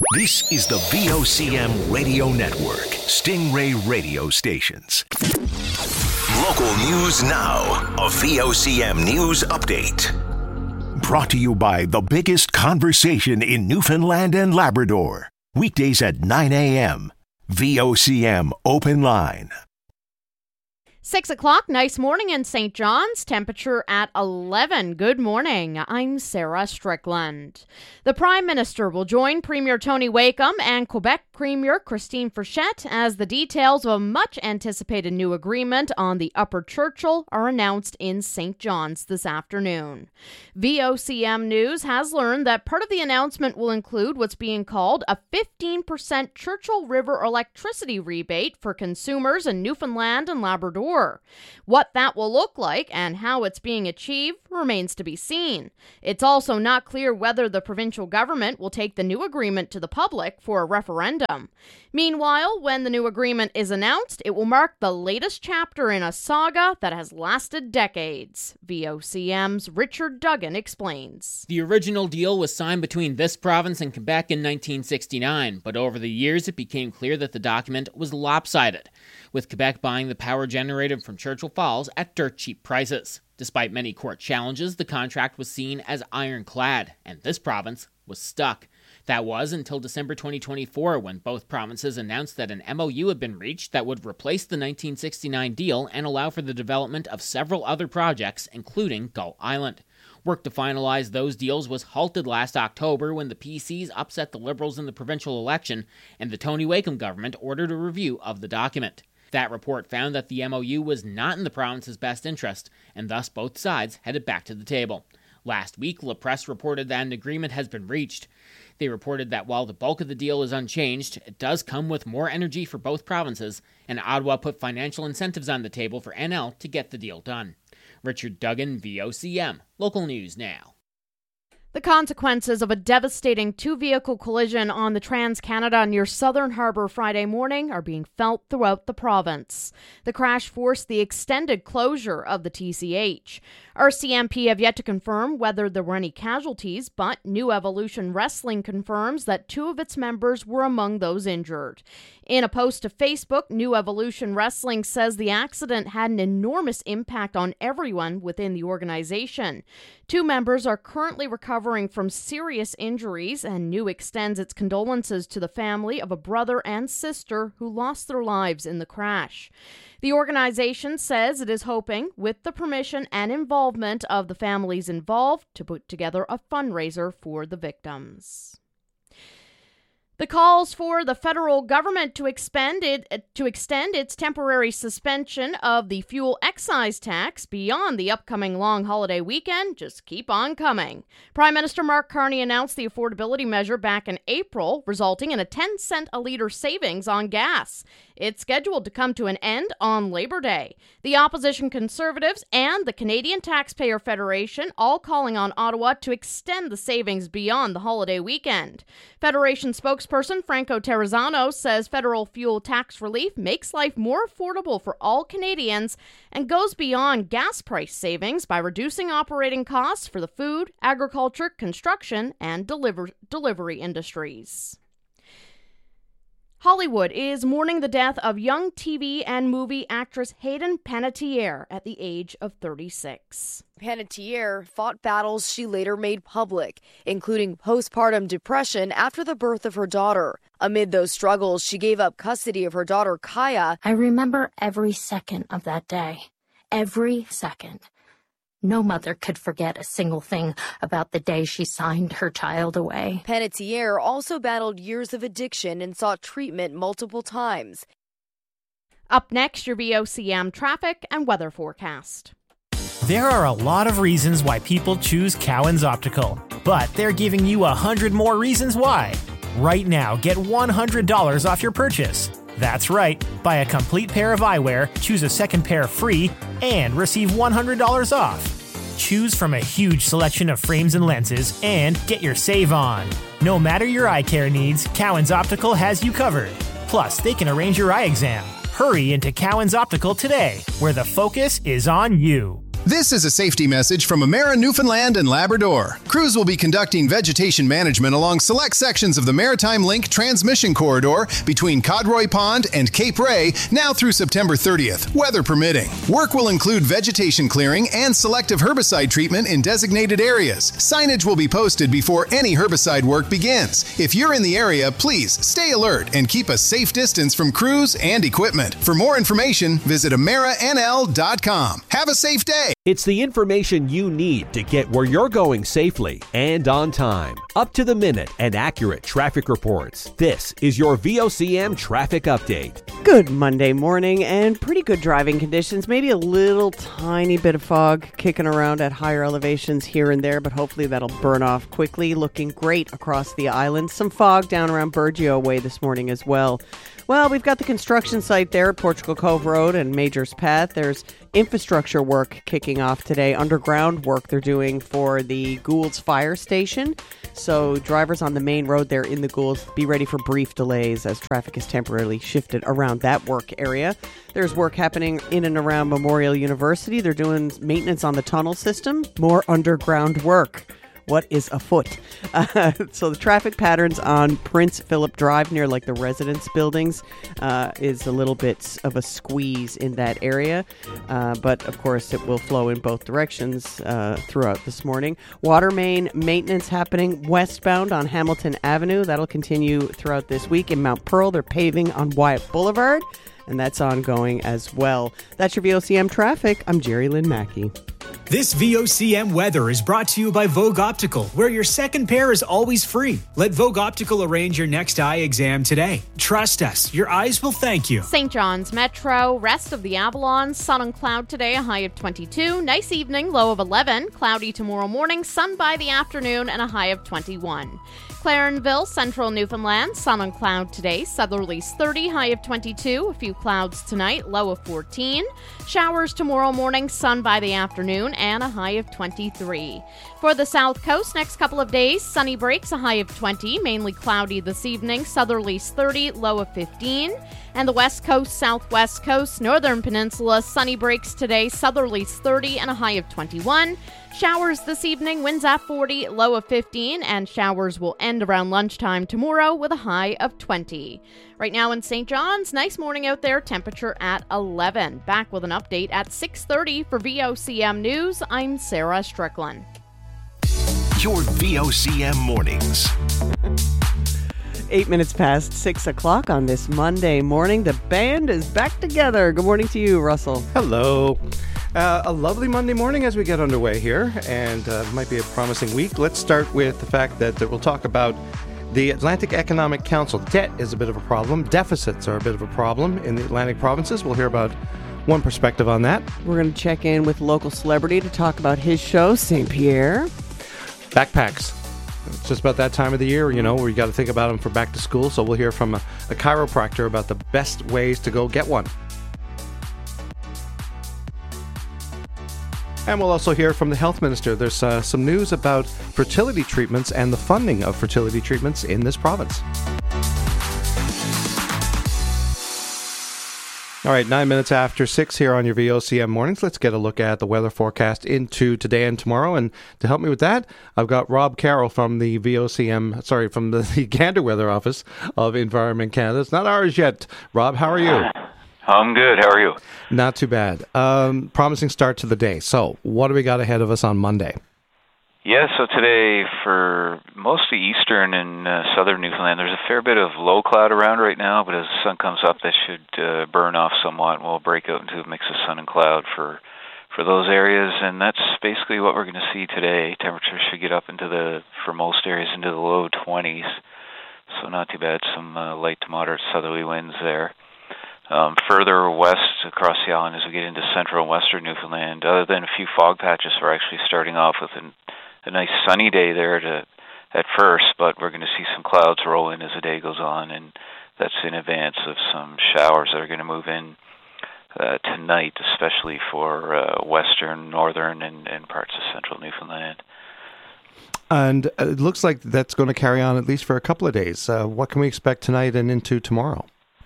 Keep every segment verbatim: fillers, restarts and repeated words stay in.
This is the V O C M Radio Network, Stingray Radio Stations. Local news now, a V O C M News Update. Brought to you by the biggest conversation in Newfoundland and Labrador. Weekdays at nine a.m. V O C M Open Line. Six o'clock, nice morning in Saint John's, temperature at eleven. Good morning, I'm Sarah Strickland. The Prime Minister will join Premier Tony Wakeham and Quebec Premier Christine Frechette as the details of a much-anticipated new agreement on the Upper Churchill are announced in Saint John's this afternoon. V O C M News has learned that part of the announcement will include what's being called a fifteen percent Churchill River electricity rebate for consumers in Newfoundland and Labrador. What that will look like and how it's being achieved remains to be seen. It's also not clear whether the provincial government will take the new agreement to the public for a referendum. Meanwhile, when the new agreement is announced, it will mark the latest chapter in a saga that has lasted decades. V O C M's Richard Duggan explains. The original deal was signed between this province and Quebec in nineteen sixty-nine, but over the years it became clear that the document was lopsided, with Quebec buying the power generated from Churchill Falls at dirt cheap prices. Despite many court challenges, the contract was seen as ironclad, and this province was stuck. That was until December twenty twenty-four, when both provinces announced that an M O U had been reached that would replace the nineteen sixty-nine deal and allow for the development of several other projects, including Gull Island. Work to finalize those deals was halted last October when the P Cs upset the Liberals in the provincial election, and the Tony Wakeham government ordered a review of the document. That report found that the M O U was not in the province's best interest, and thus both sides headed back to the table. Last week, La Presse reported that an agreement has been reached. They reported that while the bulk of the deal is unchanged, it does come with more energy for both provinces, and Ottawa put financial incentives on the table for N L to get the deal done. Richard Duggan, V O C M, Local News Now. The consequences of a devastating two-vehicle collision on the Trans-Canada near Southern Harbour Friday morning are being felt throughout the province. The crash forced the extended closure of the T C H. R C M P have yet to confirm whether there were any casualties, but New Evolution Wrestling confirms that two of its members were among those injured. In a post to Facebook, New Evolution Wrestling says the accident had an enormous impact on everyone within the organization. Two members are currently recovering from serious injuries, and New extends its condolences to the family of a brother and sister who lost their lives in the crash. The organization says it is hoping, with the permission and involvement of the families involved, to put together a fundraiser for the victims. The calls for the federal government to expend it, to extend its temporary suspension of the fuel excise tax beyond the upcoming long holiday weekend just keep on coming. Prime Minister Mark Carney announced the affordability measure back in April, resulting in a ten cent a litre savings on gas. It's scheduled to come to an end on Labor Day. The opposition Conservatives and the Canadian Taxpayer Federation all calling on Ottawa to extend the savings beyond the holiday weekend. Federation spokesperson Franco Terrazzano says federal fuel tax relief makes life more affordable for all Canadians and goes beyond gas price savings by reducing operating costs for the food, agriculture, construction, and deliver- delivery industries. Hollywood is mourning the death of young T V and movie actress Hayden Panettiere at the age of thirty-six. Panettiere fought battles she later made public, including postpartum depression after the birth of her daughter. Amid those struggles, she gave up custody of her daughter, Kaya. I remember every second of that day. Every second. No mother could forget a single thing about the day she signed her child away. Panettiere also battled years of addiction and sought treatment multiple times. Up next, your V O C M traffic and weather forecast. There are a lot of reasons why people choose Cowan's Optical, but they're giving you a hundred more reasons why. Right now, get one hundred dollars off your purchase. That's right, buy a complete pair of eyewear, choose a second pair free, and receive one hundred dollars off. Choose from a huge selection of frames and lenses, and get your save on. No matter your eye care needs, Cowan's Optical has you covered. Plus, they can arrange your eye exam. Hurry into Cowan's Optical today, where the focus is on you. This is a safety message from Emera Newfoundland and Labrador. Crews will be conducting vegetation management along select sections of the Maritime Link transmission corridor between Codroy Pond and Cape Ray now through September thirtieth, weather permitting. Work will include vegetation clearing and selective herbicide treatment in designated areas. Signage will be posted before any herbicide work begins. If you're in the area, please stay alert and keep a safe distance from crews and equipment. For more information, visit emera n l dot com. Have a safe day. It's the information you need to get where you're going safely and on time. Up to the minute and accurate traffic reports. This is your V O C M traffic update. Good Monday morning and pretty good driving conditions. Maybe a little tiny bit of fog kicking around at higher elevations here and there, but hopefully that'll burn off quickly. Looking great across the island. Some fog down around Burgeo Way this morning as well. Well, we've got the construction site there at Portugal Cove Road and Majors Path. There's infrastructure work kicking off today, underground work they're doing for the Goulds Fire Station. So drivers on the main road there in the Goulds, be ready for brief delays as traffic is temporarily shifted around that work area. There's work happening in and around Memorial University. They're doing maintenance on the tunnel system, more underground work. What is afoot? Uh, so the traffic patterns on Prince Philip Drive near like the residence buildings uh, is a little bit of a squeeze in that area. Uh, but of course it will flow in both directions uh, throughout this morning. Water main maintenance happening westbound on Hamilton Avenue. That'll continue throughout this week. In Mount Pearl, they're paving on Wyatt Boulevard, and that's ongoing as well. That's your V O C M traffic. I'm Jerry Lynn Mackey. This V O C M weather is brought to you by Vogue Optical, where your second pair is always free. Let Vogue Optical arrange your next eye exam today. Trust us, your eyes will thank you. Saint John's Metro, rest of the Avalon, sun and cloud today, a high of twenty-two. Nice evening, low of eleven. Cloudy tomorrow morning, sun by the afternoon, and a high of twenty-one. Clarenville, central Newfoundland, sun and cloud today, southerlies thirty, high of twenty-two. A few clouds tonight, low of fourteen. Showers tomorrow morning, sun by the afternoon, and a high of twenty-three. For the South Coast, next couple of days, sunny breaks, a high of twenty, mainly cloudy this evening, southerlies thirty, low of fifteen. And the West Coast, Southwest Coast, Northern Peninsula, sunny breaks today, southerlies thirty, and a high of twenty-one. Showers this evening, winds at forty, low of fifteen, and showers will end around lunchtime tomorrow with a high of twenty. Right now in Saint John's, nice morning out there, temperature at eleven. Back with an update at six thirty for V O C M News. I'm Sarah Strickland. Your V O C M mornings. Eight minutes past six o'clock on this Monday morning. The band is back together. Good morning to you, Russell. Hello. Uh, a lovely Monday morning as we get underway here, and uh, might be a promising week. Let's start with the fact that, that we'll talk about the Atlantic Economic Council. Debt is a bit of a problem. Deficits are a bit of a problem in the Atlantic provinces. We'll hear about one perspective on that. We're going to check in with local celebrity to talk about his show, Saint Pierre. Backpacks. It's just about that time of the year, you know, where you got to think about them for back to school. So we'll hear from a, a chiropractor about the best ways to go get one. And we'll also hear from the health minister. There's uh, some news about fertility treatments and the funding of fertility treatments in this province. All right, nine minutes after six here on your V O C M mornings. Let's get a look at the weather forecast into today and tomorrow. And to help me with that, I've got Rob Carroll from the V O C M, sorry, from the, the Gander Weather Office of Environment Canada. It's not ours yet. Rob, how are you? I'm good. How are you? Not too bad. Um, promising start to the day. So what do we got ahead of us on Monday? Yeah, so today for mostly eastern and uh, southern Newfoundland, there's a fair bit of low cloud around right now, but as the sun comes up, that should uh, burn off somewhat, and we'll break out into a mix of sun and cloud for for those areas, and that's basically what we're going to see today. Temperatures should get up into the, for most areas, into the low twenties, so not too bad. Some uh, light to moderate southerly winds there. Um, further west across the island as we get into central and western Newfoundland, other than a few fog patches, we're actually starting off with an a nice sunny day there to at first, but we're going to see some clouds roll in as the day goes on, and that's in advance of some showers that are going to move in uh, tonight, especially for uh, western, northern, and, and parts of central Newfoundland. And it looks like that's going to carry on at least for a couple of days. Uh, what can we expect tonight and into tomorrow?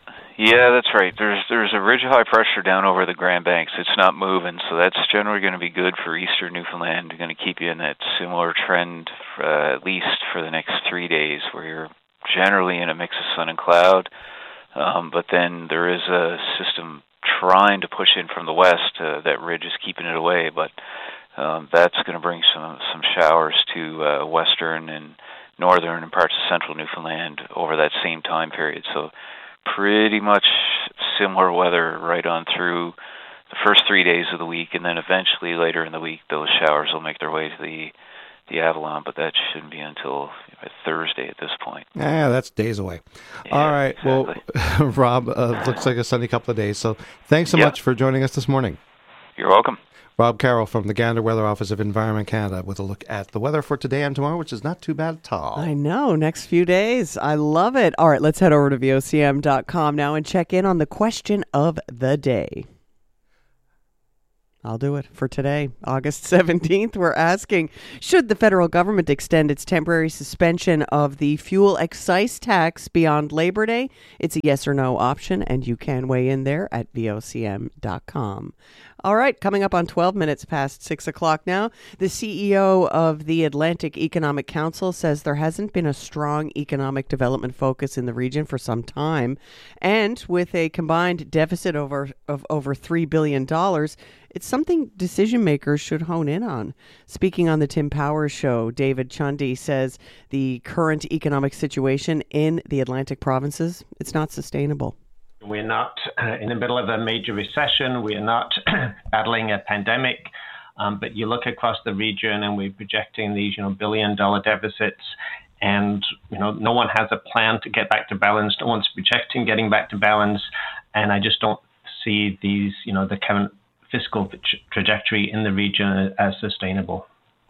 Yeah, that's right. There's there's a ridge of high pressure down over the Grand Banks. It's not moving, so that's generally going to be good for eastern Newfoundland. They're going to keep you in that similar trend, uh, at least for the next three days, where you're generally in a mix of sun and cloud. Um, but then there is a system trying to push in from the west. Uh, that ridge is keeping it away, but um, that's going to bring some some showers to uh, western and northern and parts of central Newfoundland over that same time period. So pretty much similar weather right on through the first three days of the week, and then eventually later in the week, those showers will make their way to the the Avalon, but that shouldn't be until Thursday at this point. Yeah, that's days away. Yeah, All right. exactly. Well, Rob, uh, looks like a sunny couple of days. So thanks so yep. much for joining us this morning. You're welcome. Rob Carroll from the Gander Weather Office of Environment Canada with a look at the weather for today and tomorrow, which is not too bad at all. I know. Next few days. I love it. All right, let's head over to V O C M dot com now and check in on the question of the day. I'll do it for today, August seventeenth. We're asking, should the federal government extend its temporary suspension of the fuel excise tax beyond Labor Day? It's a yes or no option, and you can weigh in there at V O C M dot com. All right, coming up on twelve minutes past six o'clock now, the C E O of the Atlantic Economic Council says there hasn't been a strong economic development focus in the region for some time. And with a combined deficit over of over three billion dollars, it's something decision makers should hone in on. Speaking on the Tim Powers Show, David Chundy says the current economic situation in the Atlantic provinces, it's not sustainable. We're not uh, in the middle of a major recession. We're not battling a pandemic. Um, but you look across the region and we're projecting these, you know, billion dollar deficits. And, you know, no one has a plan to get back to balance. No one's projecting getting back to balance. And I just don't see these, you know, the current fiscal tra- trajectory in the region as sustainable.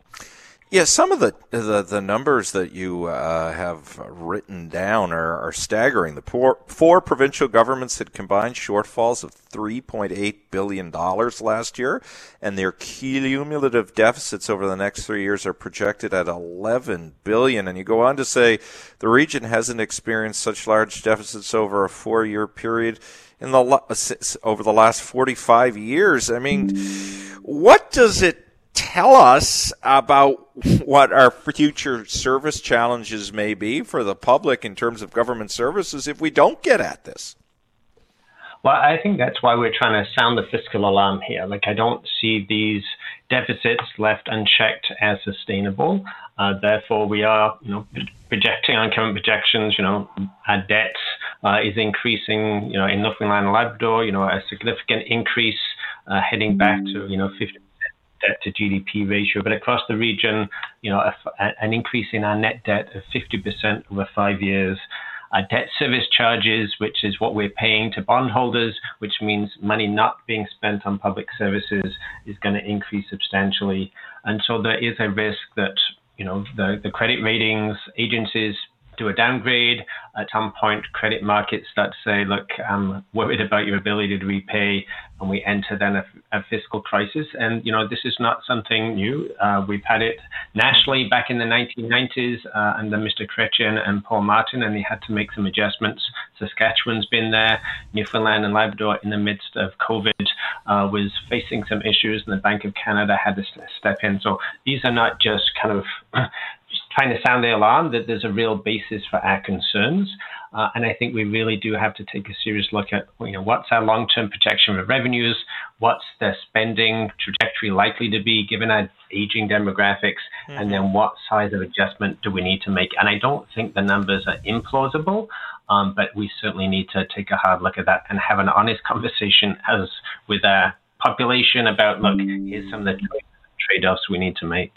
Yeah, some of the the, the numbers that you uh, have written down are, are staggering. The poor, four provincial governments had combined shortfalls of three point eight billion dollars last year, and their cumulative deficits over the next three years are projected at eleven billion dollars. And you go on to say the region hasn't experienced such large deficits over a four-year period in the over the last forty-five years. I mean, what does it tell us about what our future service challenges may be for the public in terms of government services if we don't get at this? Well, I think that's why we're trying to sound the fiscal alarm here. Like, I don't see these deficits left unchecked as sustainable. Uh, therefore, we are, you know, projecting on current projections, you know, our debt uh, is increasing, you know, in Newfoundland and Labrador, you know, a significant increase uh, heading back to, you know, fifty debt to G D P ratio, but across the region, you know, a, a, an increase in our net debt of fifty percent over five years. Our debt service charges, which is what we're paying to bondholders, which means money not being spent on public services, is going to increase substantially. And so there is a risk that, you know, the, the credit ratings agencies do a downgrade. At some point, credit markets start to say, look, I'm worried about your ability to repay, and we enter then a, a fiscal crisis. And, you know, this is not something new. Uh, we've had it nationally back in the nineteen nineties uh, under Mister Chrétien and Paul Martin, and they had to make some adjustments. Saskatchewan's been there. Newfoundland and Labrador, in the midst of COVID, uh, was facing some issues, and the Bank of Canada had to step in. So these are not just kind of trying to sound the alarm, that there's a real basis for our concerns. Uh, and I think we really do have to take a serious look at, you know, what's our long-term projection of revenues, what's the spending trajectory likely to be given our aging demographics, mm-hmm. and then what size of adjustment do we need to make. And I don't think the numbers are implausible, um, but we certainly need to take a hard look at that and have an honest conversation as with our population about, look, here's some of the trade-offs we need to make.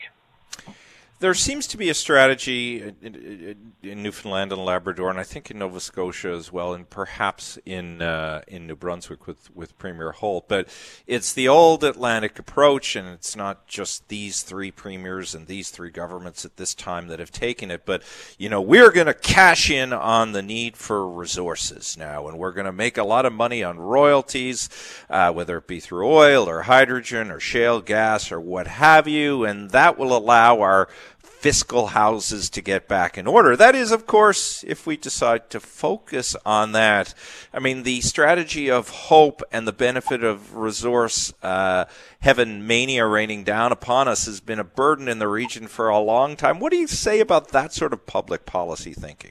There seems to be a strategy in, in Newfoundland and Labrador, and I think in Nova Scotia as well, and perhaps in uh, in New Brunswick with, with Premier Holt. But it's the old Atlantic approach, and it's not just these three premiers and these three governments at this time that have taken it. But, you know, we're going to cash in on the need for resources now, and we're going to make a lot of money on royalties, uh, whether it be through oil or hydrogen or shale gas or what have you, and that will allow our fiscal houses to get back in order. That is, of course, if we decide to focus on that. I mean, the strategy of hope and the benefit of resource uh, heaven mania raining down upon us has been a burden in the region for a long time. What do you say about that sort of public policy thinking?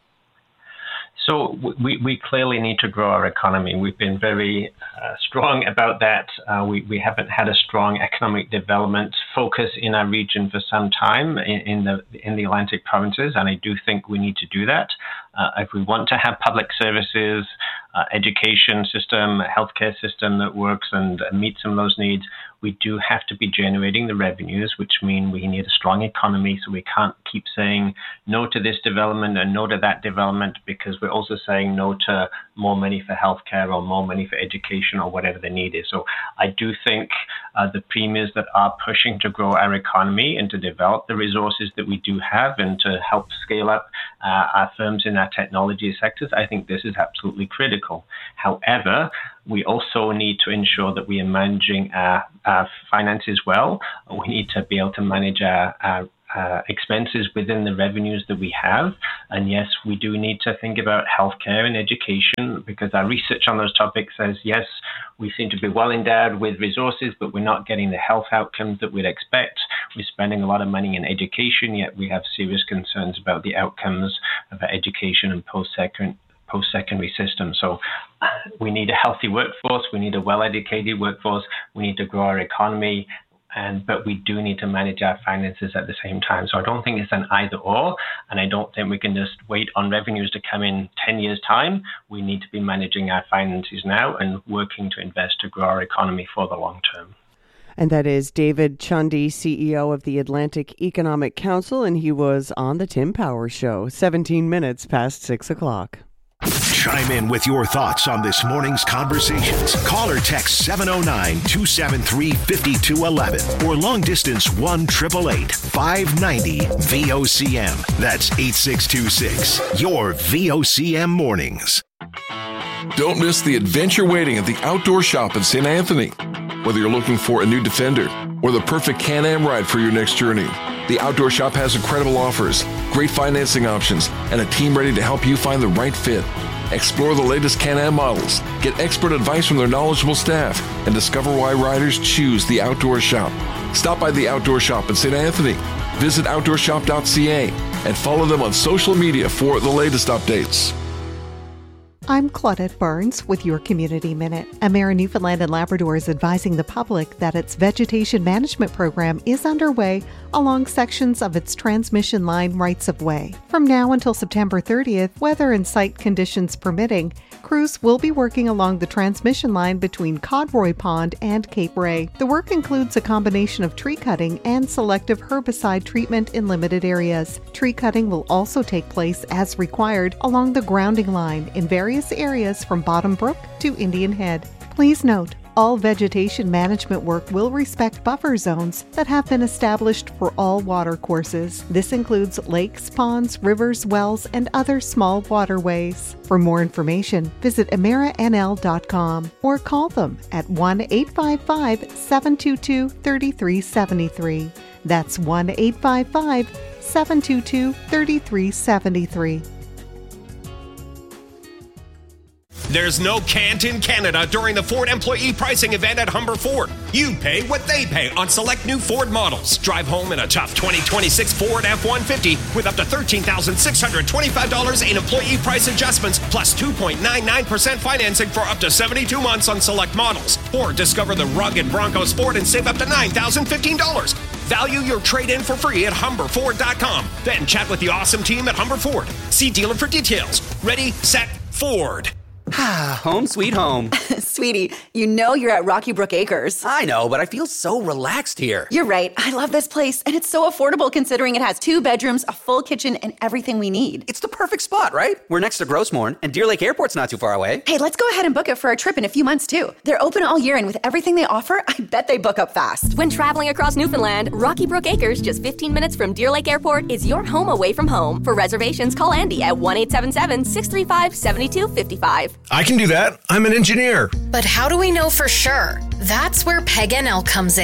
So we, we clearly need to grow our economy. We've been very uh, strong about that. Uh, we, we haven't had a strong economic development focus in our region for some time in, in the in the Atlantic provinces, and I do think we need to do that. Uh, if we want to have public services, uh, education system, healthcare system that works and meets some of those needs, we do have to be generating the revenues, which mean we need a strong economy. So we can't keep saying no to this development and no to that development, because we're also saying no to more money for healthcare or more money for education or whatever the need is. So I do think uh, the premiers that are pushing to grow our economy and to develop the resources that we do have and to help scale up uh, our firms in our technology sectors, I think this is absolutely critical. However, we also need to ensure that we are managing our, our finances well. We need to be able to manage our, our uh, expenses within the revenues that we have. And yes, we do need to think about healthcare and education, because our research on those topics says, yes, we seem to be well endowed with resources, but we're not getting the health outcomes that we'd expect. We're spending a lot of money in education, yet we have serious concerns about the outcomes of our education and post-secondary post-secondary system. So we need a healthy workforce, we need a well-educated workforce, we need to grow our economy, and but we do need to manage our finances at the same time. So I don't think it's an either or, and I don't think we can just wait on revenues to come in ten years' time. We need to be managing our finances now and working to invest to grow our economy for the long term. And that is David Chundy, C E O of the Atlantic Economic Council, and he was on the Tim Power Show, seventeen minutes past six o'clock. Chime in with your thoughts on this morning's conversations. Call or text seven oh nine, two seven three, five two one one or long distance one eight eight eight, five nine zero, V O C M. That's eight six two six. Your V O C M mornings. Don't miss the adventure waiting at the Outdoor Shop in Saint Anthony. Whether you're looking for a new Defender or the perfect Can-Am ride for your next journey, the Outdoor Shop has incredible offers, great financing options, and a team ready to help you find the right fit. Explore the latest Can-Am models, get expert advice from their knowledgeable staff, and discover why riders choose the Outdoor Shop. Stop by the Outdoor Shop in Saint Anthony. Visit outdoor shop dot c a and follow them on social media for the latest updates. I'm Claudette Barnes with your Community Minute. Emera Newfoundland and Labrador is advising the public that its vegetation management program is underway along sections of its transmission line rights-of-way. From now until September thirtieth, weather and site conditions permitting, crews will be working along the transmission line between Codroy Pond and Cape Ray. The work includes a combination of tree cutting and selective herbicide treatment in limited areas. Tree cutting will also take place as required along the grounding line in various areas from Bottom Brook to Indian Head. Please note, all vegetation management work will respect buffer zones that have been established for all water courses. This includes lakes, ponds, rivers, wells, and other small waterways. For more information, visit emera n l dot com or call them at one eight five five, seven two two, three three seven three. That's one eight five five, seven two two, three three seven three. There's no can't in Canada during the Ford Employee Pricing Event at Humber Ford. You pay what they pay on select new Ford models. Drive home in a tough twenty twenty-six Ford F one fifty with up to thirteen thousand six hundred twenty-five dollars in employee price adjustments plus two point nine nine percent financing for up to seventy-two months on select models. Or discover the rugged Bronco Sport and save up to nine thousand fifteen dollars. Value your trade-in for free at humber ford dot com. Then chat with the awesome team at Humber Ford. See dealer for details. Ready, set, Ford. Ah, home sweet home. Sweetie, you know you're at Rocky Brook Acres. I know, but I feel so relaxed here. You're right. I love this place, and it's so affordable considering it has two bedrooms, a full kitchen, and everything we need. It's the perfect spot, right? We're next to Grossmorn, and Deer Lake Airport's not too far away. Hey, let's go ahead and book it for a trip in a few months, too. They're open all year, and with everything they offer, I bet they book up fast. When traveling across Newfoundland, Rocky Brook Acres, just fifteen minutes from Deer Lake Airport, is your home away from home. For reservations, call Andy at one eight seven seven, six three five, seven two five five. I can do that. I'm an engineer. But how do we know for sure? That's where Peg N L comes in.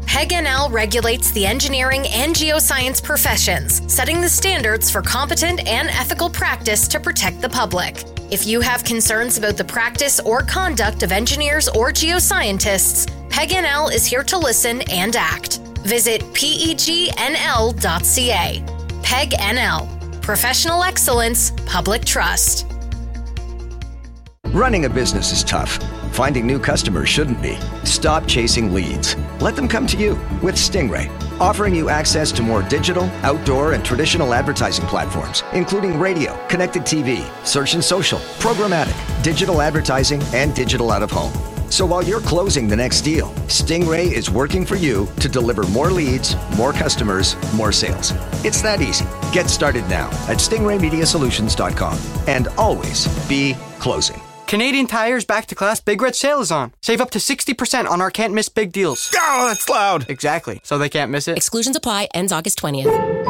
P E G N L regulates the engineering and geoscience professions, setting the standards for competent and ethical practice to protect the public. If you have concerns about the practice or conduct of engineers or geoscientists, P E G N L is here to listen and act. Visit P E G N L dot C A. P E G N L. Professional excellence, public trust. Running a business is tough. Finding new customers shouldn't be. Stop chasing leads. Let them come to you with Stingray, offering you access to more digital, outdoor, and traditional advertising platforms, including radio, connected T V, search and social, programmatic, digital advertising, and digital out-of-home. So while you're closing the next deal, Stingray is working for you to deliver more leads, more customers, more sales. It's that easy. Get started now at stingray media solutions dot com and always be closing. Canadian Tire's Back to Class Big Red Sale is on. Save up to sixty percent on our can't miss big deals. Oh, that's loud. Exactly. So they can't miss it. Exclusions apply. Ends August twentieth.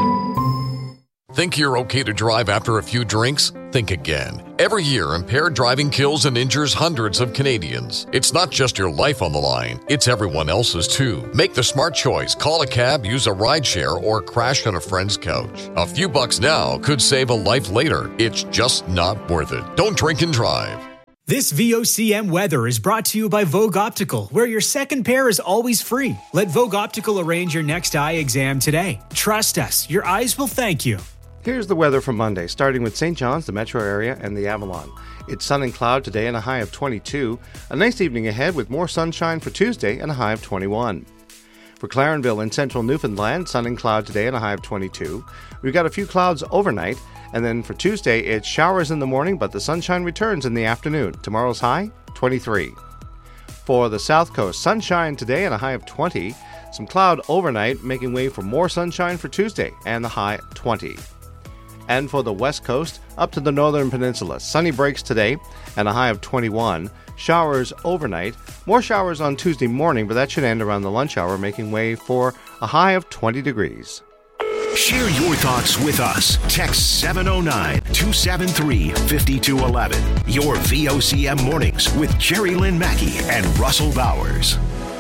Think you're okay to drive after a few drinks? Think again. Every year, impaired driving kills and injures hundreds of Canadians. It's not just your life on the line, it's everyone else's too. Make the smart choice. Call a cab, use a rideshare, or crash on a friend's couch. A few bucks now could save a life later. It's just not worth it. Don't drink and drive. This V O C M weather is brought to you by Vogue Optical, where your second pair is always free. Let Vogue Optical arrange your next eye exam today. Trust us, your eyes will thank you. Here's the weather for Monday, starting with Saint John's, the metro area, and the Avalon. It's sun and cloud today and a high of twenty-two. A nice evening ahead with more sunshine for Tuesday and a high of twenty-one. For Clarenville in central Newfoundland, sun and cloud today and a high of twenty-two. We've got a few clouds overnight. And then for Tuesday, it's showers in the morning, but the sunshine returns in the afternoon. Tomorrow's high, twenty-three. For the South Coast, sunshine today and a high of twenty. Some cloud overnight, making way for more sunshine for Tuesday and the high, twenty. And for the West Coast, up to the Northern Peninsula, sunny breaks today and a high of twenty-one. Showers overnight. More showers on Tuesday morning, but that should end around the lunch hour, making way for a high of twenty degrees. Share your thoughts with us. Text seven oh nine, two seven three, five two one one. Your V O C M Mornings with Jerry Lynn Mackey and Russell Bowers.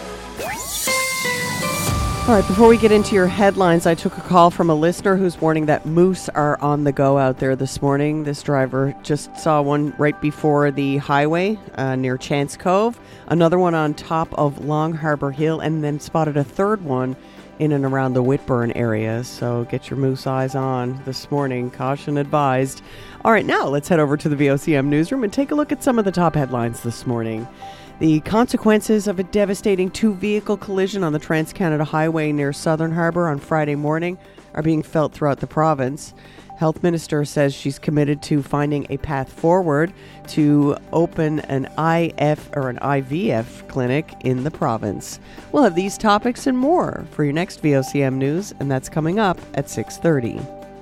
All right, before we get into your headlines, I took a call from a listener who's warning that moose are on the go out there this morning. This driver just saw one right before the highway uh, near Chance Cove, another one on top of Long Harbour Hill, and then spotted a third one in and around the Whitburn area. So get your moose eyes on this morning. Caution advised. All right, now let's head over to the V O C M newsroom and take a look at some of the top headlines this morning. The consequences of a devastating two-vehicle collision on the Trans-Canada Highway near Southern Harbour on Friday morning are being felt throughout the province. Health Minister says she's committed to finding a path forward to open an I F or an I V F clinic in the province. We'll have these topics and more for your next V O C M News, and that's coming up at six thirty.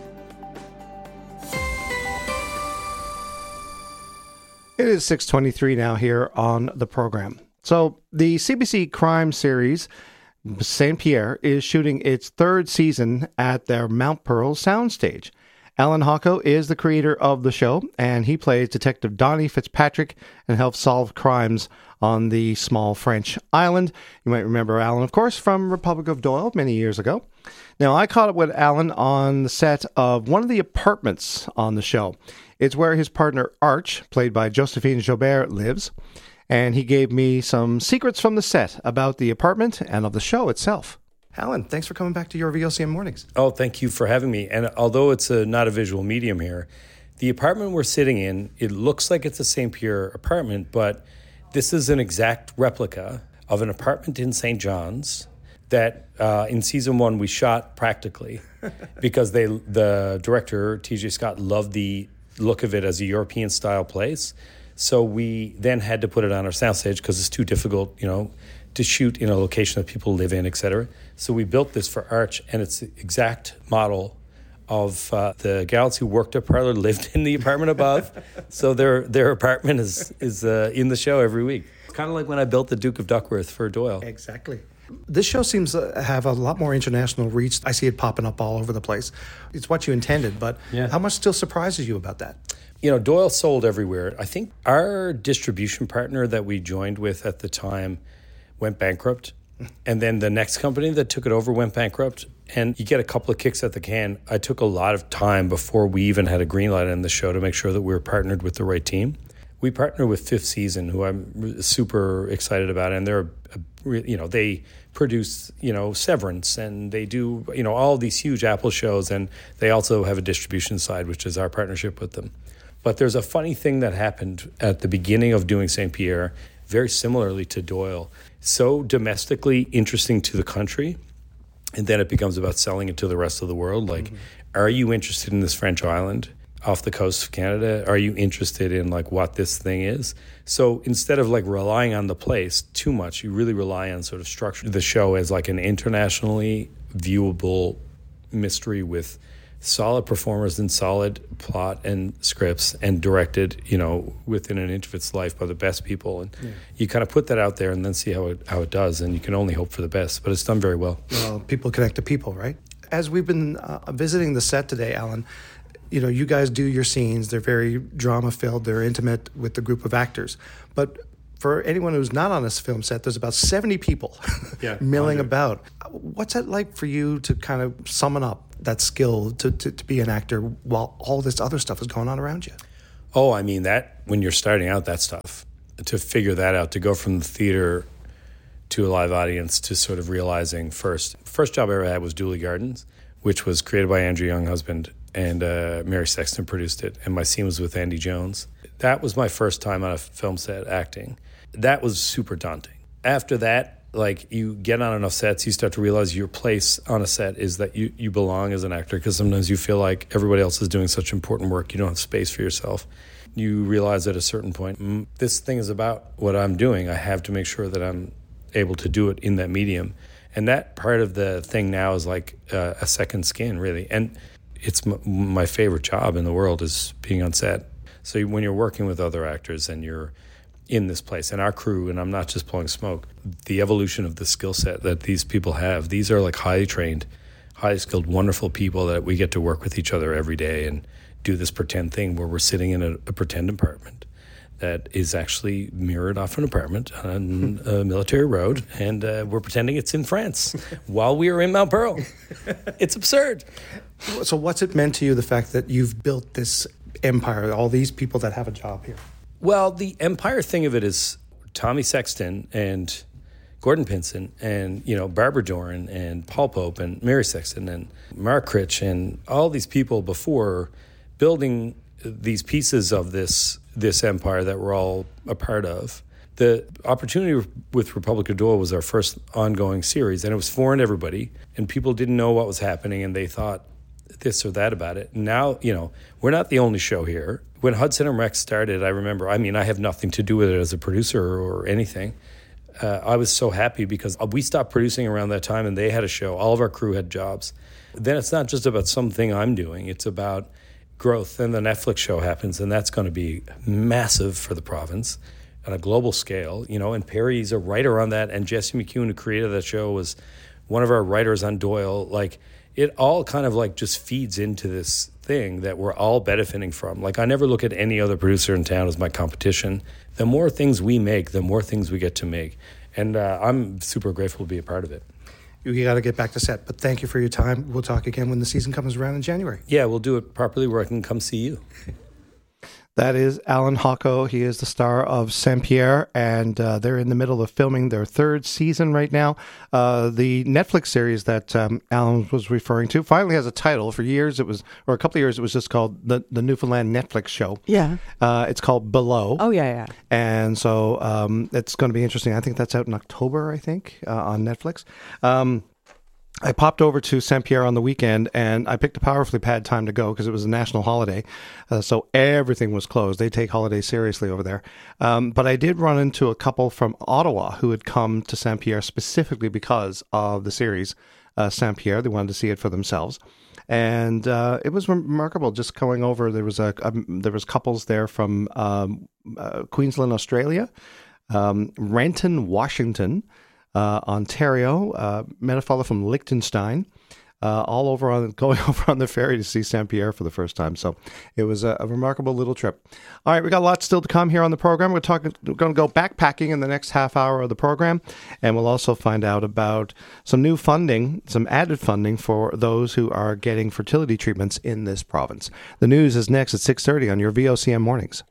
It is six twenty-three now here on the program. So the C B C crime series Saint Pierre is shooting its third season at their Mount Pearl soundstage. Alan Hocko is the creator of the show, and he plays Detective Donnie Fitzpatrick and helps solve crimes on the small French island. You might remember Alan, of course, from Republic of Doyle many years ago. Now, I caught up with Alan on the set of one of the apartments on the show. It's where his partner Arch, played by Josephine Joubert, lives, and he gave me some secrets from the set about the apartment and of the show itself. Alan, thanks for coming back to your V O C M Mornings. Oh, thank you for having me. And although it's a, not a visual medium here, the apartment we're sitting in, it looks like it's a Saint Pierre apartment, but this is an exact replica of an apartment in Saint John's that uh, in season one we shot practically because they the director, T J Scott, loved the look of it as a European-style place. So we then had to put it on our soundstage because it's too difficult, you know, to shoot in a location that people live in, et cetera. So we built this for Arch, and it's the exact model of uh, the gals who worked at Parlor lived in the apartment above. So their their apartment is is uh, in the show every week. It's kind of like when I built the Duke of Duckworth for Doyle. Exactly. This show seems to have a lot more international reach. I see it popping up all over the place. It's what you intended, but yeah. How much still surprises you about that? You know, Doyle sold everywhere. I think our distribution partner that we joined with at the time went bankrupt. And then the next company that took it over went bankrupt. And you get a couple of kicks at the can. I took a lot of time before we even had a green light on the show to make sure that we were partnered with the right team. We partner with Fifth Season, who I'm super excited about, and they're, you know, they produce, you know, Severance, and they do, you know, all these huge Apple shows, and they also have a distribution side, which is our partnership with them. But there's a funny thing that happened at the beginning of doing Saint Pierre, very similarly to Doyle. So domestically interesting to the country, and then it becomes about selling it to the rest of the world. Like, mm-hmm. Are you interested in this French island off the coast of Canada? Are you interested in like what this thing is? So instead of like relying on the place too much, you really rely on sort of structure the show as like an internationally viewable mystery with solid performers and solid plot and scripts and directed, you know, within an inch of its life by the best people. And yeah. you kind of put that out there and then see how it, how it does. And you can only hope for the best, but it's done very well. Well, people connect to people, right? As we've been uh, visiting the set today, Alan, you know, you guys do your scenes. They're very drama-filled. They're intimate with the group of actors. But for anyone who's not on this film set, there's about seventy people yeah, milling about. What's that like for you to kind of summon up that skill to, to, to be an actor while all this other stuff is going on around you? Oh, I mean, that when you're starting out, that stuff, to figure that out, to go from the theater to a live audience to sort of realizing first. First job I ever had was Dooley Gardens, which was created by Andrew Younghusband, and uh, Mary Sexton produced it, and my scene was with Andy Jones. That was my first time on a film set acting. That was super daunting. After that, like, you get on enough sets, you start to realize your place on a set is that you, you belong as an actor, because sometimes you feel like everybody else is doing such important work, you don't have space for yourself. You realize at a certain point, mm, this thing is about what I'm doing. I have to make sure that I'm able to do it in that medium. And that part of the thing now is like uh, a second skin, really. And it's m- my favorite job in the world is being on set. So when you're working with other actors and you're in this place, and our crew, and I'm not just blowing smoke, the evolution of the skill set that these people have, these are like highly trained, highly skilled, wonderful people that we get to work with each other every day and do this pretend thing where we're sitting in a, a pretend apartment that is actually mirrored off an apartment on a military road, and uh, we're pretending it's in France while we are in Mount Pearl. It's absurd. So what's it meant to you, the fact that you've built this empire, all these people that have a job here? Well, the empire thing of it is Tommy Sexton and Gordon Pinson and, you know, Barbara Doran and Paul Pope and Mary Sexton and Mark Critch and all these people before building these pieces of this this empire that we're all a part of. The opportunity with Republic of Doyle was our first ongoing series, and it was foreign to everybody, and people didn't know what was happening, and they thought this or that about it. Now, you know, we're not the only show here. When Hudson and Rex started, I remember, I mean, I have nothing to do with it as a producer or anything. Uh, I was so happy because we stopped producing around that time, and they had a show. All of our crew had jobs. Then it's not just about something I'm doing. It's about growth. Then the Netflix show happens, and that's going to be massive for the province on a global scale, you know, and Perry's a writer on that, and Jesse McCune, who created that show, was one of our writers on Doyle. Like, it all kind of like just feeds into this thing that we're all benefiting from. Like, I never look at any other producer in town as my competition. The more things we make, the more things we get to make. And uh, I'm super grateful to be a part of it. You got to get back to set, but thank you for your time. We'll talk again when the season comes around in January. Yeah, we'll do it properly where I can come see you. That is Alan Hocko. He is the star of Saint Pierre, and uh, they're in the middle of filming their third season right now. Uh, the Netflix series that um, Alan was referring to finally has a title. For years, it was, or a couple of years, it was just called the, the Newfoundland Netflix show. Yeah. Uh, it's called Below. Oh, yeah, yeah. And so um, it's going to be interesting. I think that's out in October, I think, uh, on Netflix. Um I popped over to Saint Pierre on the weekend, and I picked a powerfully bad time to go because it was a national holiday, uh, so everything was closed. They take holidays seriously over there. Um, but I did run into a couple from Ottawa who had come to Saint Pierre specifically because of the series uh, Saint Pierre. They wanted to see it for themselves, and uh, it was remarkable just going over. There was a, a there was couples there from um, uh, Queensland, Australia, um, Renton, Washington, Uh, Ontario, uh, met a fellow from Liechtenstein, uh, all over on going over on the ferry to see Saint Pierre for the first time. So it was a, a remarkable little trip. All right, we got a lot still to come here on the program. We're talking. We're going to go backpacking in the next half hour of the program, and we'll also find out about some new funding, some added funding for those who are getting fertility treatments in this province. The news is next at six thirty on your V O C M mornings.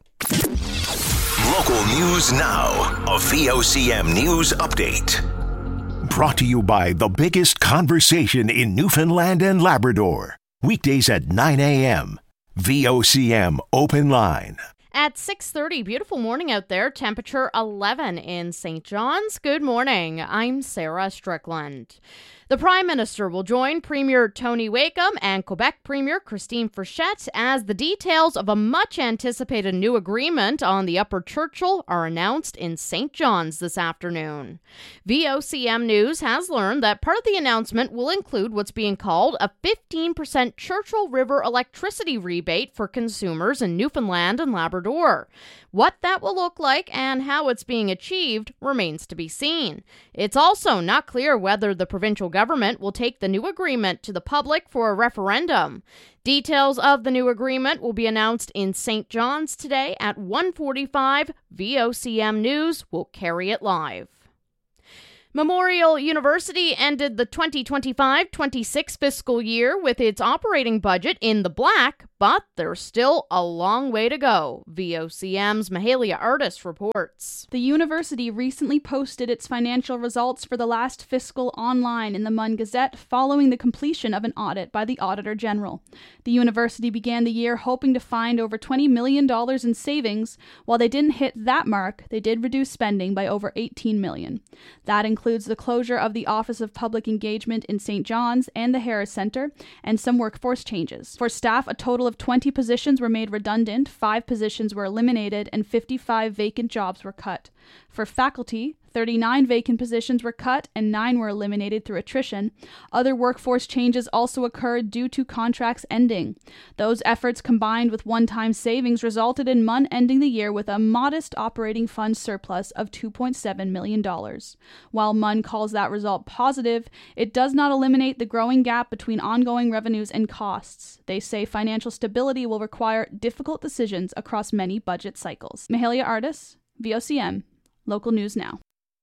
Local news now. A V O C M news update. Brought to you by the biggest conversation in Newfoundland and Labrador. Weekdays at nine a.m. V O C M Open Line. At six thirty, beautiful morning out there, temperature eleven in Saint John's. Good morning, I'm Sarah Strickland. The Prime Minister will join Premier Tony Wakeham and Quebec Premier Christine Frechette as the details of a much-anticipated new agreement on the Upper Churchill are announced in Saint John's this afternoon. V O C M News has learned that part of the announcement will include what's being called a fifteen percent Churchill River electricity rebate for consumers in Newfoundland and Labrador. What that will look like and how it's being achieved remains to be seen. It's also not clear whether the provincial government will take the new agreement to the public for a referendum. Details of the new agreement will be announced in Saint John's today at one forty-five. V O C M News will carry it live. Memorial University ended the twenty twenty-five twenty-six fiscal year with its operating budget in the black, but there's still a long way to go. V O C M's Mahalia Artis reports. The university recently posted its financial results for the last fiscal online in the Mun Gazette following the completion of an audit by the Auditor General. The university began the year hoping to find over twenty million dollars in savings. While they didn't hit that mark, they did reduce spending by over eighteen million dollars. That includes the closure of the Office of Public Engagement in Saint John's and the Harris Centre, and some workforce changes. For staff, a total of twenty positions were made redundant, five positions were eliminated, and fifty-five vacant jobs were cut. For faculty, thirty-nine vacant positions were cut and nine were eliminated through attrition. Other workforce changes also occurred due to contracts ending. Those efforts combined with one-time savings resulted in M U N ending the year with a modest operating fund surplus of two point seven million dollars. While M U N calls that result positive, it does not eliminate the growing gap between ongoing revenues and costs. They say financial stability will require difficult decisions across many budget cycles. Mahalia Artis, V O C M, Local News Now.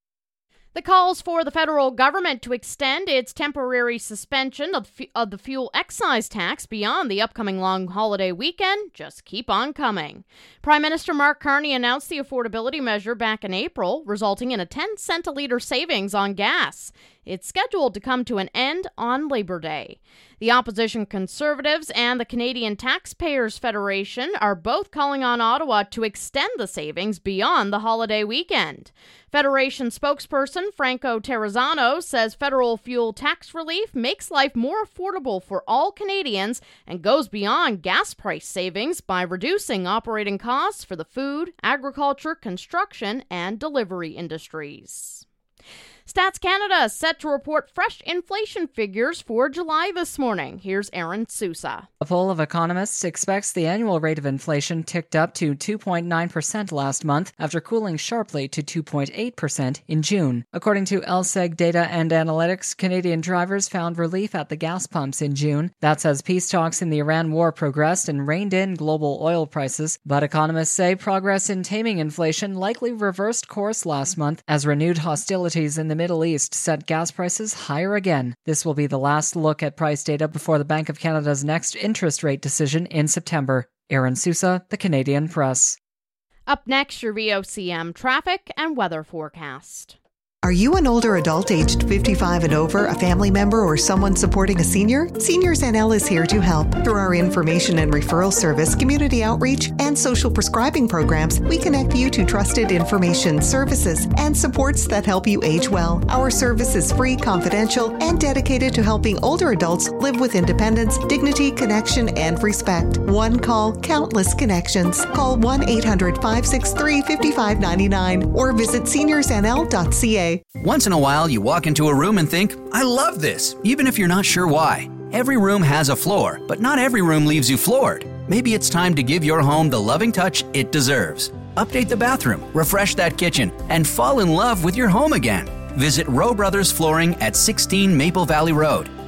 The calls for the federal government to extend its temporary suspension of, f- of the fuel excise tax beyond the upcoming long holiday weekend just keep on coming. Prime Minister Mark Carney announced the affordability measure back in April, resulting in a ten cent a litre savings on gas. It's scheduled to come to an end on Labor Day. The opposition Conservatives and the Canadian Taxpayers Federation are both calling on Ottawa to extend the savings beyond the holiday weekend. Federation spokesperson Franco Terrazzano says federal fuel tax relief makes life more affordable for all Canadians and goes beyond gas price savings by reducing operating costs for the food, agriculture, construction, and delivery industries. Stats Canada is set to report fresh inflation figures for July this morning. Here's Aaron Sousa. A poll of economists expects the annual rate of inflation ticked up to two point nine percent last month after cooling sharply to two point eight percent in June. According to L S E G Data and Analytics, Canadian drivers found relief at the gas pumps in June. That's as peace talks in the Iran war progressed and reined in global oil prices. But economists say progress in taming inflation likely reversed course last month as renewed hostilities in the Middle East set gas prices higher again. This will be the last look at price data before the Bank of Canada's next interest rate decision in September. Aaron Sousa, The Canadian Press. Up next, your V O C M traffic and weather forecast. Are you an older adult aged fifty-five and over, a family member, or someone supporting a senior? Seniors N L is here to help. Through our information and referral service, community outreach, and social prescribing programs, we connect you to trusted information, services, and supports that help you age well. Our service is free, confidential, and dedicated to helping older adults live with independence, dignity, connection, and respect. One call, countless connections. Call one eight hundred, five six three, five five nine nine or visit seniors N L dot C A. Once in a while, you walk into a room and think, I love this, even if you're not sure why. Every room has a floor, but not every room leaves you floored. Maybe it's time to give your home the loving touch it deserves. Update the bathroom, refresh that kitchen, and fall in love with your home again. Visit Rowe Brothers Flooring at sixteen Maple Valley Road.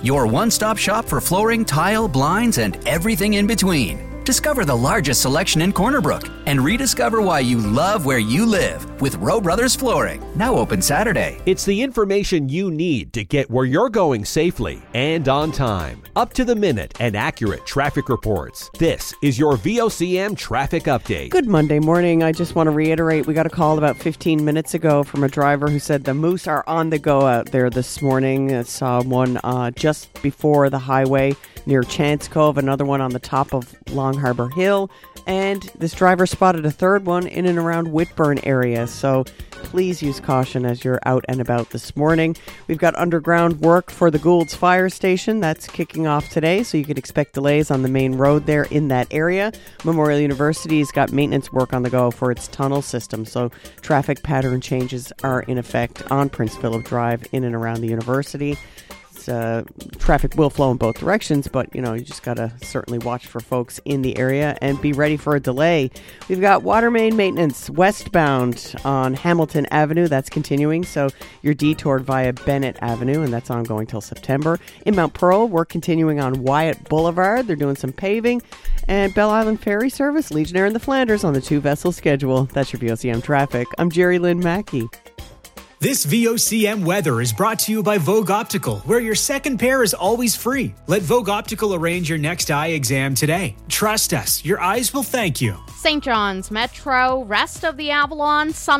your one-stop shop for flooring, tile, blinds, and everything in between. Discover the largest selection in Corner Brook and rediscover why you love where you live with Rowe Brothers Flooring. Now open Saturday. It's the information you need to get where you're going safely and on time. Up to the minute and accurate traffic reports. This is your V O C M traffic update. Good Monday morning. I just want to reiterate, we got a call about fifteen minutes ago from a driver who said the moose are on the go out there this morning. I saw one uh, just before the highway near Chance Cove, another one on the top of Long Harbor Hill, and this driver spotted a third one in and around Whitburn area. So please use caution as you're out and about this morning. We've got underground work for the Gould's Fire Station. That's kicking off today, so you can expect delays on the main road there in that area. Memorial University's got maintenance work on the go for its tunnel system, so traffic pattern changes are in effect on Prince Philip Drive in and around the university. Uh, traffic will flow in both directions, but you know, you just gotta certainly watch for folks in the area and be ready for a delay. We've got water main maintenance westbound on Hamilton Avenue. That's continuing, so you're detoured via Bennett Avenue, and that's ongoing till September. In Mount Pearl, we're continuing on Wyatt Boulevard. They're doing some paving. And Belle Island Ferry Service, Legionnaire and the Flanders on the two-vessel schedule. That's your V O C M traffic. I'm Jerry Lynn Mackey. This V O C M weather is brought to you by Vogue Optical, where your second pair is always free. Let Vogue Optical arrange your next eye exam today. Trust us, your eyes will thank you. Saint John's Metro, rest of the Avalon, Sun